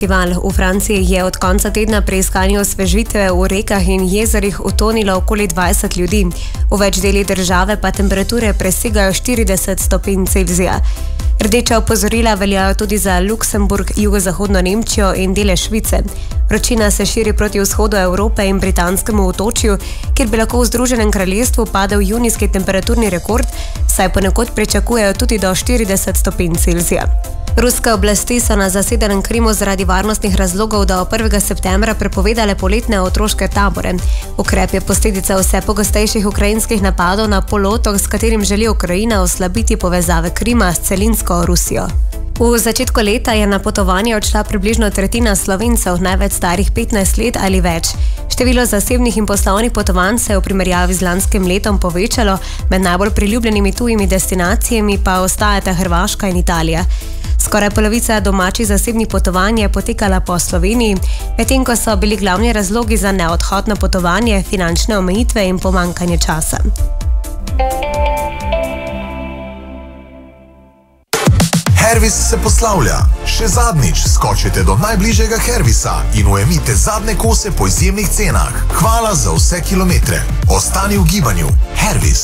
Festival v Franciji je od konca tedna pri iskanju osvežitve v rekah in jezerih utonilo okoli 20 ljudi. V več delih države pa temperature presegajo 40 stopinj Celzija. Rdeča opozorila veljajo tudi za Luksemburg, jugozahodno Nemčijo in dele Švice. Vročina se širi proti vzhodu Evrope in britanskemu otočju, kjer bi lahko v Združenem kraljestvu padel junijski temperaturni rekord, saj ponekod pričakujejo tudi do 40 stopinj Celzija. Ruske oblasti so na zasedenem Krimu zaradi varnostnih razlogov do 1. septembra prepovedale poletne otroške tabore. Ukrep je posledica vse pogostejših ukrajinskih napadov na polotok, s katerim želi Ukrajina oslabiti povezave Krima s celinsko Rusijo. V začetku leta je na potovanje odšla približno tretjina Slovencev, največ starih 15 let ali več. Število zasebnih in poslovnih potovanj se je v primerjavi z lanskim letom povečalo, med najbolj priljubljenimi tujimi destinacijami pa ostajata Hrvaška in Italija. Skoraj polovica domačih zasebnih potovanj je potekala po Sloveniji, medtem ko so bili glavni razlogi za neodhod na potovanje finančne omejitve in pomanjkanje časa. Hervis se poslavlja. Še zadnjič skočite do najbližjega Hervisa in ujemite zadnje kose po izjemnih cenah. Hvala za vse kilometre. Ostani v gibanju. Hervis.